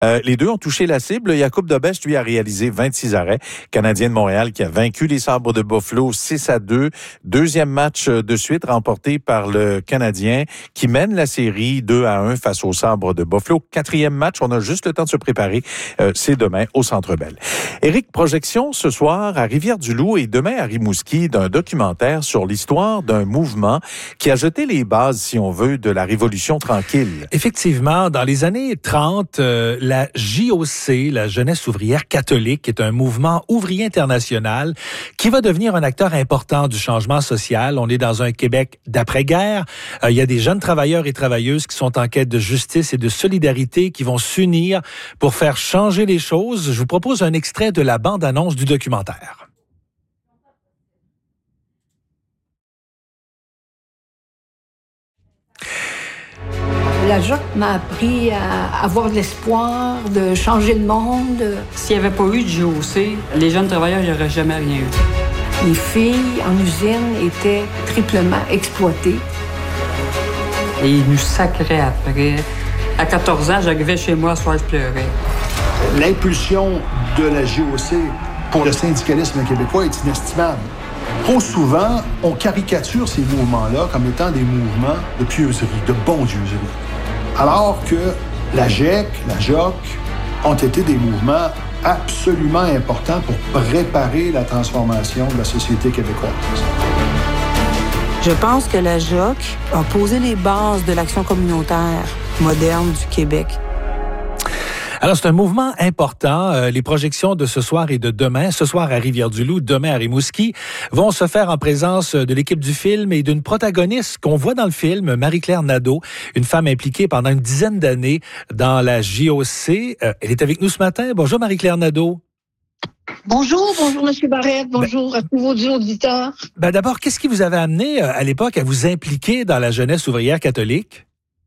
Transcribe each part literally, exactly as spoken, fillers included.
Euh, les deux ont touché la cible. Jakub Dobeš, lui, a réalisé vingt-six arrêts. Canadien de Montréal qui a vaincu les Sabres de Buffalo six à deux. Deuxième match de suite remporté par le Canadien qui mène la série deux à un face aux Sabres de Buffalo. Quatrième match, on a juste le temps de se préparer. Euh, c'est demain au Centre Bell. Éric, projection ce soir à Rivière-du-Loup et demain à Rimouski d'un documentaire sur l'histoire d'un mouvement qui a jeté les bases, si on veut, de la Révolution tranquille. Effectivement, dans les années trente, euh, la J O C, la Jeunesse ouvrière catholique, est un mouvement ouvrier international qui va devenir un acteur important du changement social. On est dans un Québec d'après-guerre. Euh, il y a des jeunes travailleurs et travailleuses qui sont en quête de justice et de solidarité, qui vont s'unir pour faire changer les choses. Je vous propose un extrait de la bande-annonce du documentaire. La J O C m'a appris à avoir de l'espoir, de changer le monde. S'il n'y avait pas eu de J O C, les jeunes travailleurs n'auraient jamais rien eu. Les filles en usine étaient triplement exploitées. Et ils nous sacraient après. À quatorze ans, j'arrivais chez moi, ce soir, je pleurais. L'impulsion de la J O C pour le syndicalisme québécois est inestimable. Trop souvent, on caricature ces mouvements-là comme étant des mouvements de pieuserie, de bondieuserie. Alors que la G E C, la J O C ont été des mouvements absolument importants pour préparer la transformation de la société québécoise. Je pense que la J O C a posé les bases de l'action communautaire moderne du Québec. Alors, c'est un mouvement important. Euh, les projections de ce soir et de demain, ce soir à Rivière-du-Loup, demain à Rimouski, vont se faire en présence de l'équipe du film et d'une protagoniste qu'on voit dans le film, Marie-Claire Nadeau, une femme impliquée pendant une dizaine d'années dans la J O C. Euh, elle est avec nous ce matin. Bonjour Marie-Claire Nadeau. Bonjour, bonjour M. Barrette, bonjour ben, à tous vos auditeurs. Ben d'abord, qu'est-ce qui vous avait amené à l'époque à vous impliquer dans la jeunesse ouvrière catholique?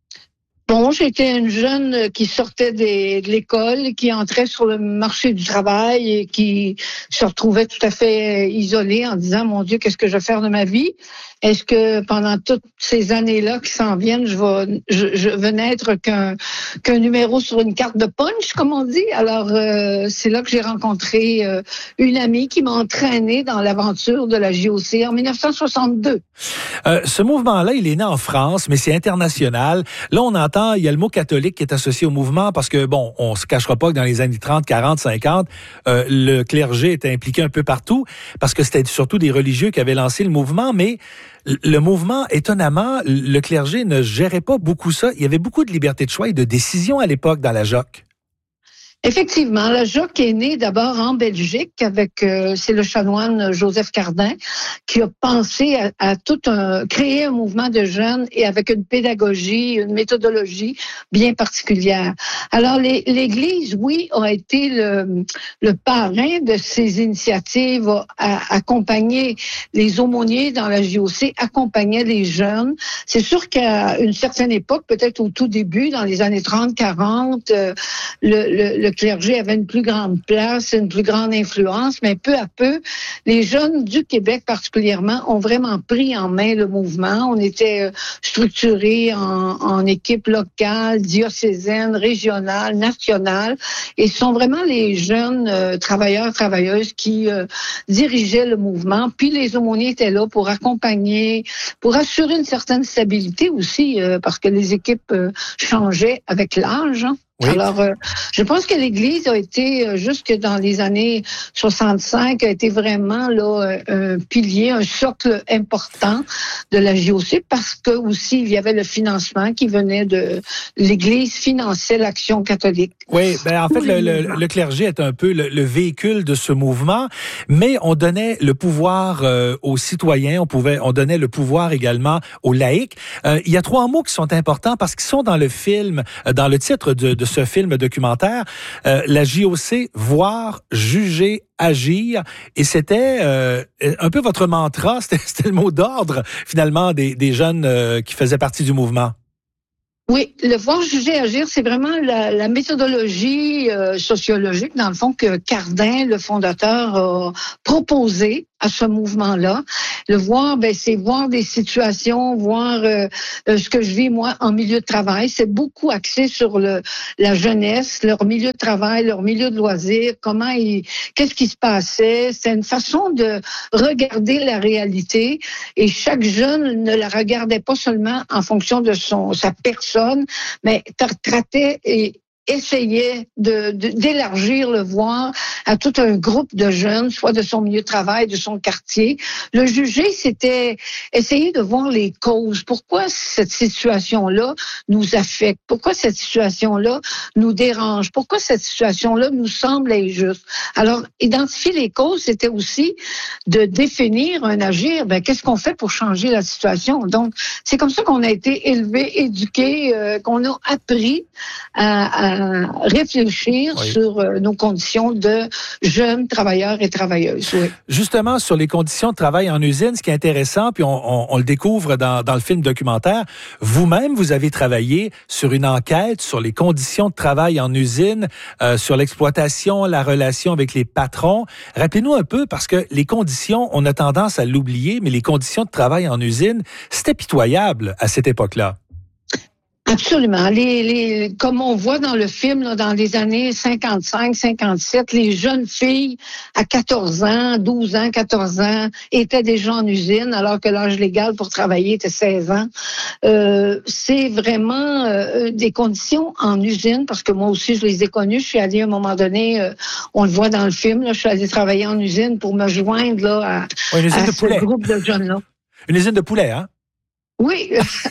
Bon, j'étais une jeune qui sortait des, de l'école, qui entrait sur le marché du travail et qui se retrouvait tout à fait isolée en disant « Mon Dieu, qu'est-ce que je vais faire de ma vie? Est-ce que pendant toutes ces années-là qui s'en viennent, je vais, je, je vais n'être qu'un, qu'un numéro sur une carte de punch, comme on dit? » Alors, euh, c'est là que j'ai rencontré euh, une amie qui m'a entraînée dans l'aventure de la J O C en dix-neuf cent soixante-deux. Euh, ce mouvement-là, il est né en France, mais c'est international. Là, on entend, il y a le mot catholique qui est associé au mouvement parce que, bon, on se cachera pas que dans les années trente, quarante, cinquante, euh, le clergé était impliqué un peu partout parce que c'était surtout des religieux qui avaient lancé le mouvement, mais le mouvement, étonnamment, le clergé ne gérait pas beaucoup ça. Il y avait beaucoup de liberté de choix et de décision à l'époque dans la J O C. Effectivement, la J O C est née d'abord en Belgique avec, euh, c'est le chanoine Joseph Cardin qui a pensé à, à tout un, créer un mouvement de jeunes et avec une pédagogie, une méthodologie bien particulière. Alors, les, l'Église, oui, a été le, le parrain de ces initiatives, a, a accompagné les aumôniers dans la J O C, accompagnait les jeunes. C'est sûr qu'à une certaine époque, peut-être au tout début, dans les années trente, quarante, euh, le, le, le clergé avait une plus grande place, une plus grande influence, mais peu à peu, les jeunes du Québec particulièrement ont vraiment pris en main le mouvement. On était structurés en, en équipes locales, diocésaines, régionales, nationales, et ce sont vraiment les jeunes euh, travailleurs, travailleuses qui euh, dirigeaient le mouvement. Puis les aumôniers étaient là pour accompagner, pour assurer une certaine stabilité aussi, euh, parce que les équipes euh, changeaient avec l'âge, hein. Oui. Alors, euh, je pense que l'Église a été, euh, jusque dans les années soixante-cinq, a été vraiment là un pilier, un socle important de la J O C parce que aussi il y avait le financement qui venait de l'Église finançait l'action catholique. Oui, ben en fait le, le, le clergé est un peu le, le véhicule de ce mouvement, mais on donnait le pouvoir euh, aux citoyens, on pouvait, on donnait le pouvoir également aux laïcs. Euh, il y a trois mots qui sont importants parce qu'ils sont dans le film, dans le titre de, de ce film documentaire, euh, la J O C, voir, juger, agir. Et c'était euh, un peu votre mantra, c'était, c'était le mot d'ordre, finalement, des, des jeunes euh, qui faisaient partie du mouvement. Oui, le voir, juger, agir, c'est vraiment la, la méthodologie euh, sociologique, dans le fond, que Cardin, le fondateur, a proposé à ce mouvement-là. Le voir, ben, c'est voir des situations, voir euh, euh, ce que je vis, moi, en milieu de travail. C'est beaucoup axé sur le, la jeunesse, leur milieu de travail, leur milieu de loisirs, comment ils, qu'est-ce qui se passait. C'est une façon de regarder la réalité et chaque jeune ne la regardait pas seulement en fonction de son, sa personne, mais traitait et essayait de, de, d'élargir le voir à tout un groupe de jeunes, soit de son milieu de travail, de son quartier. Le juger, c'était essayer de voir les causes. Pourquoi cette situation-là nous affecte? Pourquoi cette situation-là nous dérange? Pourquoi cette situation-là nous semble injuste? Alors, identifier les causes, c'était aussi de définir un agir. Ben, qu'est-ce qu'on fait pour changer la situation? Donc, c'est comme ça qu'on a été élevés, éduqués, euh, qu'on a appris à, à réfléchir oui. sur euh, nos conditions de jeunes travailleurs et travailleuses. Oui. Justement, sur les conditions de travail en usine, ce qui est intéressant, puis on, on, on le découvre dans, dans le film documentaire, vous-même, vous avez travaillé sur une enquête sur les conditions de travail en usine, euh, sur l'exploitation, la relation avec les patrons. Rappelez-nous un peu, parce que les conditions, on a tendance à l'oublier, mais les conditions de travail en usine, c'était pitoyable à cette époque-là. Absolument. Les, les, comme on voit dans le film, là, dans les années cinquante-cinq, cinquante-sept, les jeunes filles à quatorze ans, douze ans, quatorze ans étaient déjà en usine, alors que l'âge légal pour travailler était seize ans. Euh, c'est vraiment euh, des conditions en usine, parce que moi aussi, je les ai connues. Je suis allée à un moment donné, euh, on le voit dans le film, là, je suis allée travailler en usine pour me joindre là, à, ouais, à de ce groupe de jeunes-là. Une usine de poulet, hein? Oui,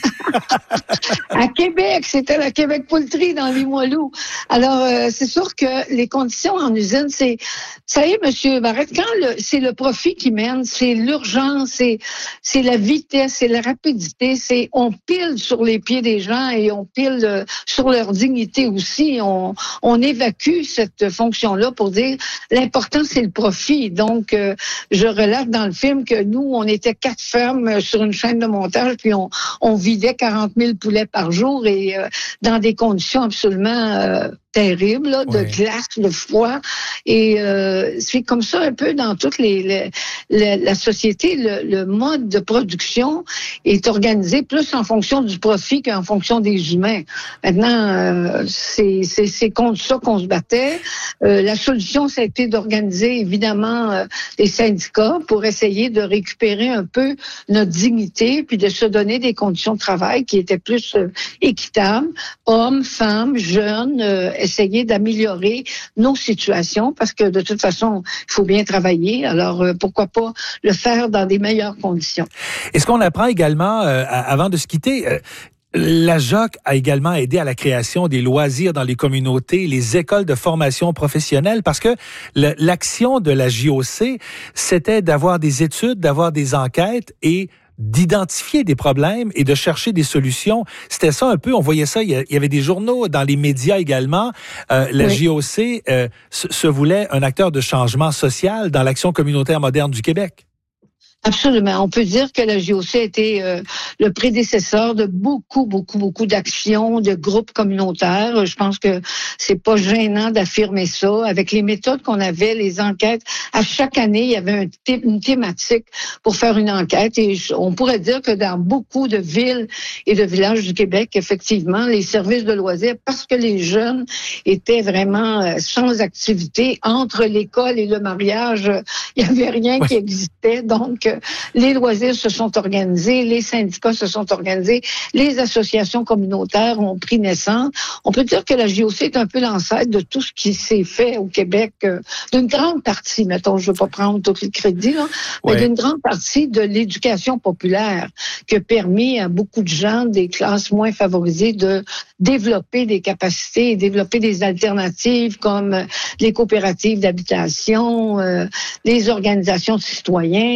à Québec, c'était la Québec Poultry dans Limoilou. Alors, euh, c'est sûr que les conditions en usine, c'est, ça y est, Monsieur Barrette, quand le, c'est le profit qui mène, c'est l'urgence, c'est, c'est la vitesse, c'est la rapidité, c'est on pile sur les pieds des gens et on pile euh, sur leur dignité aussi. On, on évacue cette fonction-là pour dire l'important c'est le profit. Donc, euh, je relate dans le film que nous, on était quatre fermes sur une chaîne de montage, puis on, on vidait quarante mille poulets par jour et euh, dans des conditions absolument euh, terribles, là, de oui. glace, de froid. Et euh, c'est comme ça un peu dans toute les, les, les, la société. Le, le mode de production est organisé plus en fonction du profit qu'en fonction des humains. Maintenant, euh, c'est, c'est, c'est contre ça qu'on se battait. Euh, la solution, ça a été d'organiser évidemment euh, les syndicats pour essayer de récupérer un peu notre dignité puis de se donner des conditions de travail qui étaient plus euh, équitables. Hommes, femmes, jeunes, euh, essayer d'améliorer nos situations parce que de toute façon, il faut bien travailler. Alors, euh, pourquoi pas le faire dans des meilleures conditions? Est-ce qu'on apprend également, euh, avant de se quitter, euh, la J O C a également aidé à la création des loisirs dans les communautés, les écoles de formation professionnelle, parce que le, l'action de la J O C, c'était d'avoir des études, d'avoir des enquêtes et d'identifier des problèmes et de chercher des solutions. C'était ça un peu, on voyait ça, il y avait des journaux, dans les médias également. Euh, la oui. J O C euh, se, se voulait un acteur de changement social dans l'action communautaire moderne du Québec. Absolument. On peut dire que la J O C a été euh, le prédécesseur de beaucoup, beaucoup, beaucoup d'actions, de groupes communautaires. Je pense que c'est pas gênant d'affirmer ça. Avec les méthodes qu'on avait, les enquêtes, à chaque année, il y avait un thé- une thématique pour faire une enquête. Et on pourrait dire que dans beaucoup de villes et de villages du Québec, effectivement, les services de loisirs, parce que les jeunes étaient vraiment euh, sans activité, entre l'école et le mariage, euh, il y avait rien ouais. qui existait. Donc, les loisirs se sont organisés, les syndicats se sont organisés, les associations communautaires ont pris naissance. On peut dire que la J O C est un peu l'ancêtre de tout ce qui s'est fait au Québec, euh, d'une grande partie, mettons, je ne veux pas prendre tout le crédit, là, mais ouais. d'une grande partie de l'éducation populaire qui a permis à beaucoup de gens des classes moins favorisées de développer des capacités et développer des alternatives comme les coopératives d'habitation, euh, les organisations de citoyens. On peut dire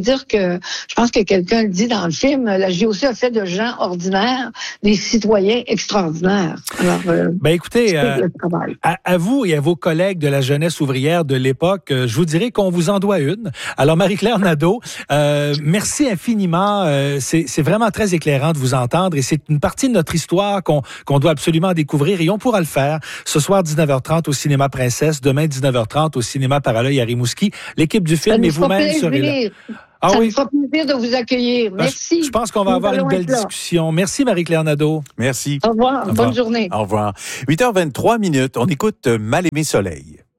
C'est-à-dire que je pense que quelqu'un le dit dans le film, la J O C a fait de gens ordinaires des citoyens extraordinaires. Alors, euh, ben écoutez, euh, à, à vous et à vos collègues de la jeunesse ouvrière de l'époque, euh, je vous dirais qu'on vous en doit une. Alors, Marie-Claire Nadeau, euh, merci infiniment. Euh, c'est, c'est vraiment très éclairant de vous entendre et c'est une partie de notre histoire qu'on, qu'on doit absolument découvrir et on pourra le faire ce soir dix-neuf heures trente au Cinéma Princesse, demain dix-neuf heures trente au Cinéma Parallèle à Rimouski. L'équipe du film et vous-même serez là. Ah ça oui. me fera plaisir de vous accueillir. Merci. Je, je pense qu'on va Nous avoir une belle discussion. Merci Marie-Claire Nadeau. Merci. Au revoir. Au revoir. Bonne journée. Au revoir. huit heures vingt-trois minutes. On écoute Mal-aimé Soleil.